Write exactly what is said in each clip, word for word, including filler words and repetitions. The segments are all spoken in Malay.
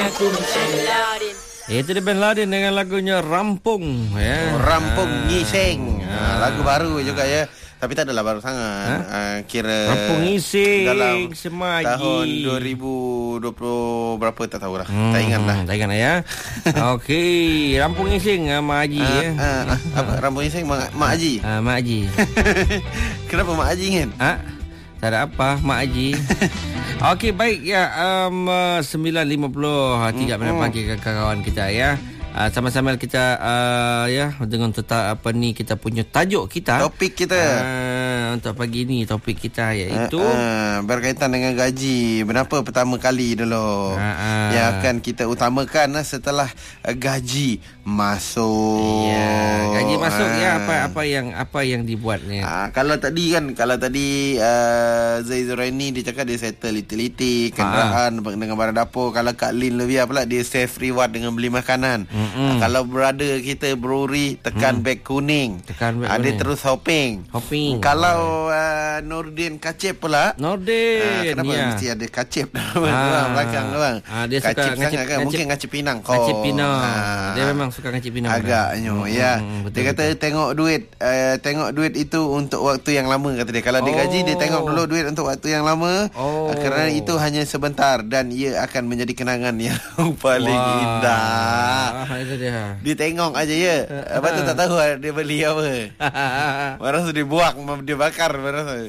Itu dia Ben Laden dengan lagunya Rampung ya. Oh, Rampung Ngising. Ha, lagu baru juga ya. Tapi tak adalah baru sangat. Ha? Uh, kira Rampung Ngising dalam Semaji tahun dua ribu dua puluh berapa tak tahulah. Hmm, tak ingat lah. Tak ingat lah ya. Okey, Rampung Ngising uh, Mak Haji uh, ya. Uh, uh, apa Rampung Ngising Mak, Mak Haji? Uh, Mak Haji. Kenapa Mak Haji kan? Ha? Tak ada apa Mak Haji. Okey, baik ya. Um, sembilan lima puluh tiga minit pagi kawan-kawan kita ya. Uh, sama-sama kita uh, ya dengan tetap apa ni kita punya tajuk kita, topik kita uh, untuk pagi ni topik kita iaitu uh, uh, berkaitan dengan gaji. Berapa pertama kali dulu uh, uh. yang akan kita utamakan uh, setelah uh, gaji masuk. Ya, gaji masuk uh. ya apa apa yang apa yang dibuatnya. Uh, kalau tadi kan kalau tadi uh, Zai Zuraini dia cakap dia settle utility, kenderaan uh. dengan barang dapur. Kalau Kak Lin Levia pula dia save reward dengan beli makanan. Mm-hmm. Kalau brother kita Bruri tekan mm. beg kuning, tekan beg ada kuning. Terus hopping. Hopping. Kalau uh, Nordin Kacip pula. Nordin. Uh, kenapa ya. Mesti ada Kacip dalam ah. belakang bang. Ah, dia Kacip suka ngacip, kan? Mungkin Ngacip Pinang. Ngacip Pinang. Ah. Dia memang suka Ngacip Pinang. Agaknya hmm, ya. Hmm, betul, dia kata betul. tengok duit, uh, tengok duit itu untuk waktu yang lama kata dia. Kalau oh. dia gaji dia tengok dulu duit untuk waktu yang lama. Oh. Uh, kerana itu hanya sebentar dan ia akan menjadi kenangan yang paling Wah. indah. Ah, itu dia. Dia tengok aja ya. Lepas tu tak tahu dia beli apa. Baru tu dia buang, dia bakar baru tu.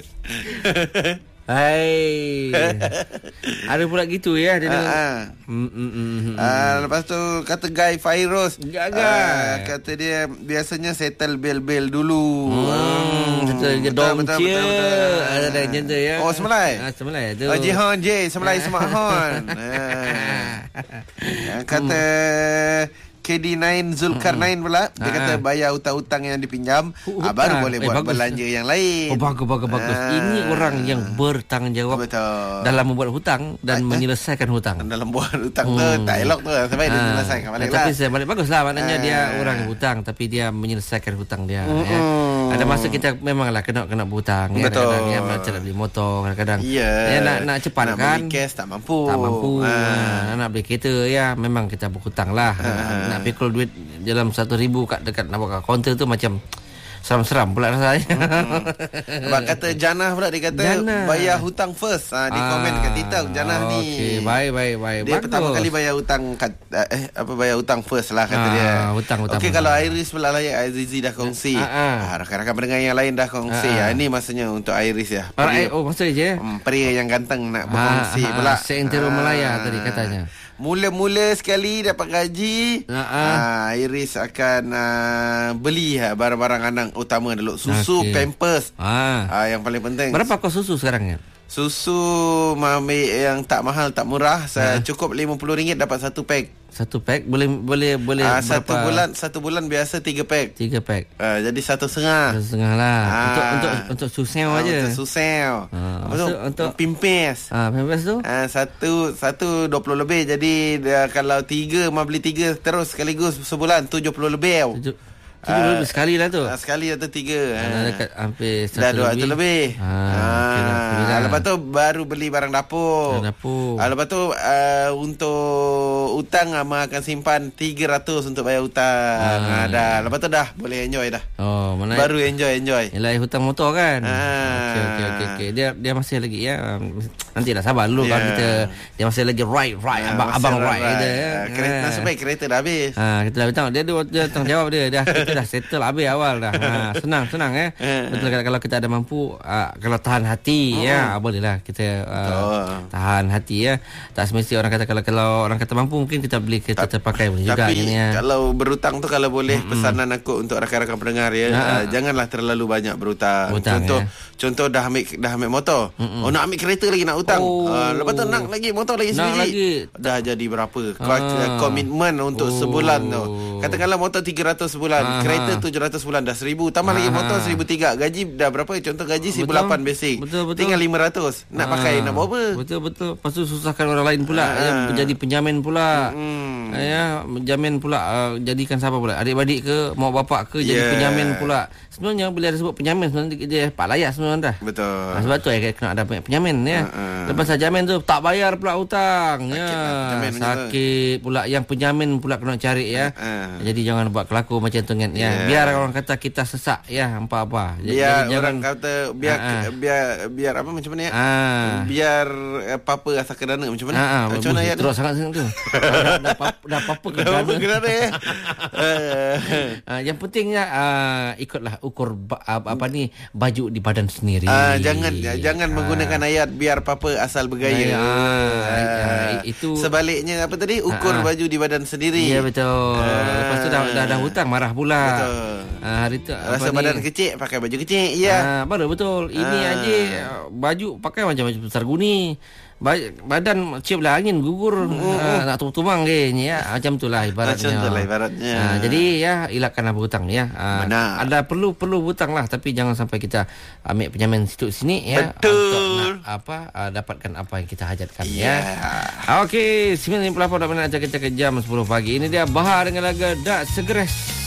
Hai. Ada pula gitu ya dia. Ha. Mm, mm, mm, uh, lepas tu kata Guy Fairuz, uh, kata dia biasanya settle bil-bil dulu. Hmm, betul ke dong cia. Ada ada jenda ya. Oh, Semelai. Ah, Semelai tu. Oh, Jihan J, Semelai Semak Hon. Kata K D sembilan Zulkarnain pula dia ha. kata bayar hutang-hutang yang dipinjam uh, ah, baru boleh eh, buat bagus. belanja yang lain. Oh, bagus bagus ha. bagus. Ini orang yang bertanggungjawab Betul. dalam membuat hutang dan ha? menyelesaikan hutang. Dalam buat hutang hmm. tu tak elok tu sampai ha. dia menyelesaikan balik ya, lah. Tapi saya balik baguslah maknanya ha. dia orang hutang tapi dia menyelesaikan hutang dia hmm. ya. Ada masa kita memanglah kena kena berhutang ya, kadang-kadang ya macam nak beli motor kadang-kadang yeah. ya, nak nak cepat nak kan. Nak beli cash tak mampu. Tak mampu. Ha. Nak beli kereta ya memang kita berhutang lah. Ha. Nak pikul duit dalam satu ribu kat dekat nak buka kaunter tu macam seram-seram pula rasanya. Hmm. Abang kata Janah pula dia kata Janah. bayar hutang first. Ha, dia ah, komen dekat TikTok Janah oh, ni. Okey, baik baik baik. Dia Bagus. pertama kali bayar hutang kat, eh apa bayar hutang first lah kata ah, dia. Hutang hutang. Okey kalau Iris pula lah ya Azizi dah kongsi. Ah, ah. Ah, rakan-rakan pendengar yang lain dah kongsi. Ah, ah. Ah, ini masanya untuk Iris ya. Pria, oh maksudnya je. Hmm, pria yang ganteng nak berkongsi ah, pula. Ah, Seantero ah, Melaya tadi katanya. Mula-mula sekali dapat gaji, uh-uh. uh, Iris akan uh, beli uh, barang-barang anak utama dulu. Susu, okay. Pampers, ah. uh, yang paling penting. Berapa kos susu sekarang ya? Susu ambil yang tak mahal, tak murah. Saya uh. cukup lima puluh ringgit dapat satu pack. Satu pack boleh boleh boleh uh, satu bulan satu bulan biasa tiga pack. Tiga pack. Uh, jadi satu setengah. Satu setengah lah. Uh, untuk untuk untuk susel uh, aja. Untuk susel. Uh, untuk untuk pimpes. Ah, uh, pimpes tu? Uh, satu satu dua puluh lebih. Jadi uh, kalau tiga mau beli tiga terus sekaligus sebulan tujuh puluh lebih. Tujuh. Tiga uh, lebih sekali lah tu. Uh, sekali atau tiga. Uh, dekat hampir satu dah dua lebih. Dah lebih. Ha, uh, uh, lepas tu baru beli barang dapur. Barang dapur. Uh, lepas tu uh, untuk hutang Ama akan simpan tiga ratus untuk bayar hutang. Uh, uh, dah. Lepas tu dah boleh enjoy dah. Oh, mana baru enjoy enjoy. Yalah hutang motor kan. Uh, okey okey okey okay. Dia dia masih lagi ya. Nanti dah sabar dulu yeah. Kalau kita dia masih lagi right right uh, abang abang right, right. Dia. Uh, kereta uh. nasib baik kereta dah habis. Ha, uh, kita dah tengok dia dia, dia tanggungjawab dia dah kita dah settle habis awal dah. Ha, senang senang eh. Betul kalau kita ada mampu uh, kalau tahan hati uh. ya bolehlah kita uh, tahan hati ya. Tak semesti orang kata kalau kalau orang kata mampu mungkin kita beli kereta Ta- terpakai boleh juga tapi ya. Kalau berhutang tu kalau boleh mm-hmm. pesanan aku untuk rakan-rakan pendengar ya. Uh, janganlah terlalu banyak berhutang. Hutang, contoh ya. Contoh dah ambil dah ambil motor. Mm-hmm. Oh nak ambil kereta lagi nak hutang. Oh. Uh, lepas tu nak lagi motor lagi nak sebiji. Lagi. Dah jadi berapa? Uh. Komitmen untuk oh. sebulan tu. Katakanlah motor tiga ratus sebulan, uh-huh. kereta tujuh ratus sebulan dah seribu. Tambah uh-huh. lagi motor seribu tiga. Gaji dah berapa? Contoh gaji seribu lapan basic. Betul, betul. Tinggal lima ratus. Nak uh. pakai nak buat apa? Betul betul. Lepas tu susahkan orang lain pula uh. ya, menjadi penjamin pula pula. Hmm. Ya, jamin pula uh, jadikan siapa pula? Adik-adik ke, mak bapak ke jadi yeah. penyamin pula. Sebenarnya bila disebut penyamin sebenarnya dia pak layak sebenarnya dah. Betul. Nah, sebab tu saya kena ada penyamin ya. Uh-uh. Lepas jamin tu tak bayar pula hutang ya. Sakit, sakit pula yang penyamin pula kena cari ya. Uh-uh. Jadi jangan buat kelaku macam tu kan ya. Yeah. Biar orang kata kita sesak ya apa-apa. Biar jadi, orang jangan, kata biar uh-uh. biar biar apa macam mana ya? Uh. Biar apa-apa asal kedana macam mana? Uh-uh. Macam mana ya? Terus sangat tu. dah, dah, dah apa-apa kedana. Kedana ya. uh, yang pentingnya uh, ikutlah ukur ba, apa ni baju di badan sendiri. Uh, jangan jangan uh. menggunakan ayat biar apa-apa asal bergaya. Uh, uh, uh, itu sebaliknya apa tadi ukur uh, baju di badan sendiri. Ya betul. Uh, Lepas tu dah dah, dah hutang marah pula. Betul. Uh, hari tu rasa badan ni? Kecil pakai baju kecil. Ya. Uh, baru betul. Ini uh. aja baju pakai macam baju besar guni. Badan cium lah angin gugur mm. uh, nak tumang ke ni ya macam itulah ibaratnya. Macam itulah ibaratnya. Uh, jadi ya elakkanlah berhutang ya. Uh, ada perlu perlu hutang lah tapi jangan sampai kita ambil pinjaman situ sini ya. Betul. Untuk nak apa uh, dapatkan apa yang kita hajatkan yeah. ya. Okey, sembilan puluh lapan minit aja kita ke jam sepuluh pagi. Ini dia Bahar dengan lagu Dak Segres.